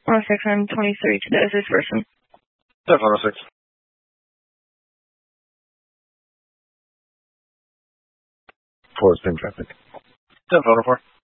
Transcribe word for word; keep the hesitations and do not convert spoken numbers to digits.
one oh six, I'm twenty-three to the this person. ten four oh six. Forest in traffic. ten four oh four.